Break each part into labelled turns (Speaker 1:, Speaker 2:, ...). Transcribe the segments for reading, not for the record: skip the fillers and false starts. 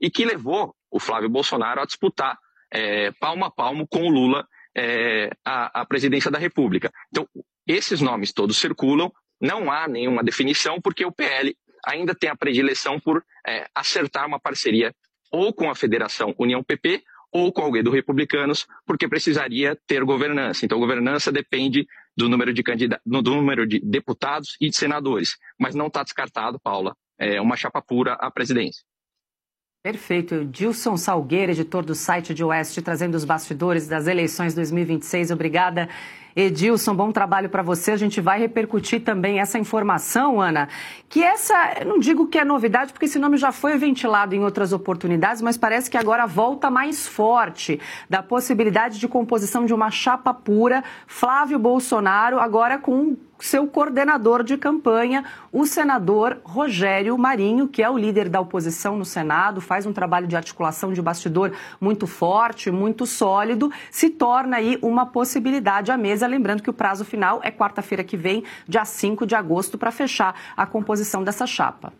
Speaker 1: e que levou o Flávio Bolsonaro a disputar palmo a palmo com o Lula a presidência da República. Então, esses nomes todos circulam, não há nenhuma definição, porque o PL ainda tem a predileção por acertar uma parceria ou com a Federação União PP ou com alguém do Republicanos, porque precisaria ter governança. Então, governança depende do número de deputados e de senadores, mas não está descartado, Paula, uma chapa pura à presidência.
Speaker 2: Perfeito. Edilson Salgueira, editor do site de Oeste, trazendo os bastidores das eleições 2026. Obrigada, Edilson. Bom trabalho para você. A gente vai repercutir também essa informação, Ana, que eu não digo que é novidade, porque esse nome já foi ventilado em outras oportunidades, mas parece que agora volta mais forte da possibilidade de composição de uma chapa pura, Flávio Bolsonaro, agora com seu coordenador de campanha, o senador Rogério Marinho, que é o líder da oposição no Senado, faz um trabalho de articulação de bastidor muito forte, muito sólido, se torna aí uma possibilidade à mesa, lembrando que o prazo final é quarta-feira que vem, dia 5 de agosto, para fechar a composição dessa chapa.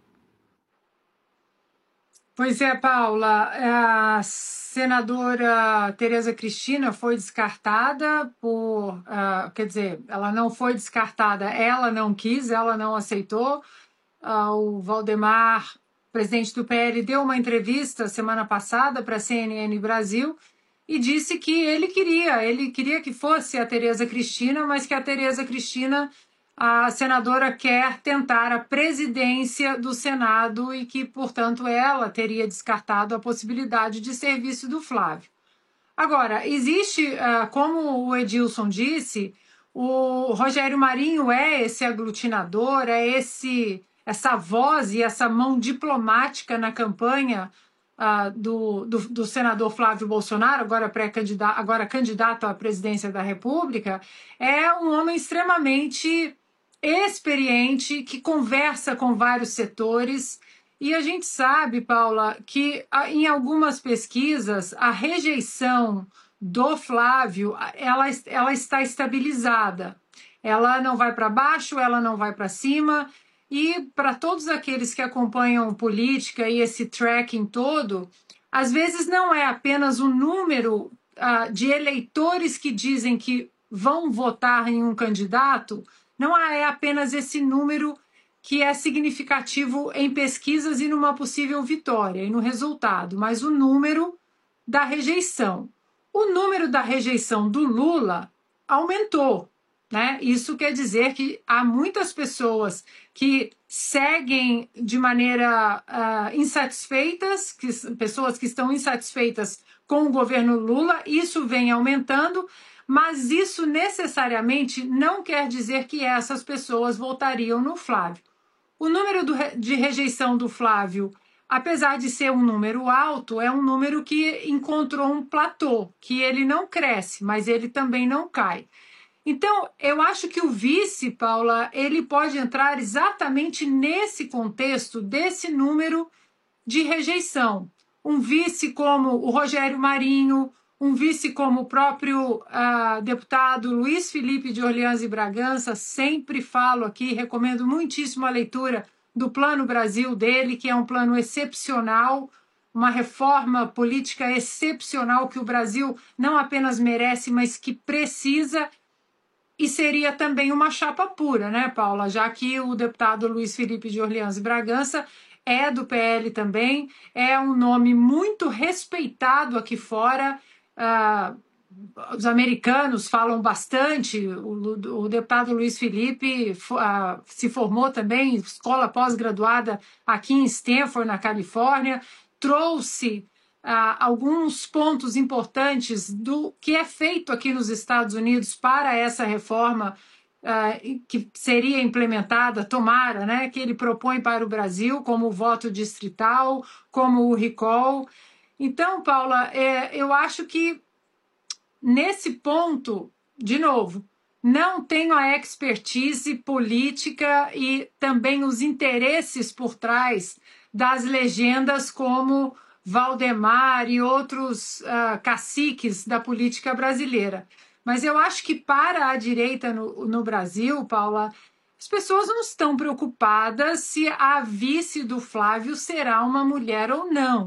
Speaker 3: Pois é, Paula, a senadora Tereza Cristina foi descartada ela não foi descartada, ela não quis, ela não aceitou. O Valdemar, presidente do PL, deu uma entrevista semana passada para a CNN Brasil e disse que ele queria que fosse a Tereza Cristina, mas que a Tereza Cristina, a senadora, quer tentar a presidência do Senado e que, portanto, ela teria descartado a possibilidade de serviço do Flávio. Agora, existe, como o Edilson disse, o Rogério Marinho é esse aglutinador, essa voz e essa mão diplomática na campanha do senador Flávio Bolsonaro, agora candidato à presidência da República. É um homem extremamente experiente, que conversa com vários setores, e a gente sabe, Paula, que em algumas pesquisas a rejeição do Flávio ela está estabilizada. Ela não vai para baixo, ela não vai para cima, e para todos aqueles que acompanham política e esse tracking todo, às vezes não é apenas o número de eleitores que dizem que vão votar em um candidato, não é apenas esse número que é significativo em pesquisas e numa possível vitória e no resultado, mas o número da rejeição. O número da rejeição do Lula aumentou, né? Isso quer dizer que há muitas pessoas que seguem de maneira insatisfeitas, pessoas que estão insatisfeitas com o governo Lula, isso vem aumentando, mas isso necessariamente não quer dizer que essas pessoas votariam no Flávio. O número de rejeição do Flávio, apesar de ser um número alto, é um número que encontrou um platô, que ele não cresce, mas ele também não cai. Então, eu acho que o vice, Paula, ele pode entrar exatamente nesse contexto desse número de rejeição. Um vice como o Rogério Marinho, um vice como o próprio deputado Luiz Felipe de Orleans e Bragança, sempre falo aqui, recomendo muitíssimo a leitura do Plano Brasil dele, que é um plano excepcional, uma reforma política excepcional que o Brasil não apenas merece, mas que precisa, e seria também uma chapa pura, né, Paula? Já que o deputado Luiz Felipe de Orleans e Bragança é do PL também, é um nome muito respeitado aqui fora. Os americanos falam bastante. O deputado Luiz Felipe se formou também em escola pós-graduada aqui em Stanford, na Califórnia, trouxe alguns pontos importantes do que é feito aqui nos Estados Unidos para essa reforma que seria implementada, tomara, né, que ele propõe para o Brasil, como o voto distrital, como o recall. Então, Paula, eu acho que nesse ponto, de novo, não tenho a expertise política e também os interesses por trás das legendas como Valdemar e outros caciques da política brasileira. Mas eu acho que para a direita no Brasil, Paula, as pessoas não estão preocupadas se a vice do Flávio será uma mulher ou não.